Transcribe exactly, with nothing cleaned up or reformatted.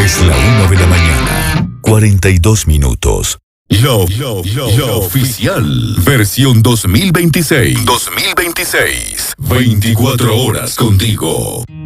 Es la una de la mañana, cuarenta y dos minutos. Lo, lo, lo, lo oficial. Versión dos mil veintiséis. dos mil veintiséis. veinticuatro horas contigo.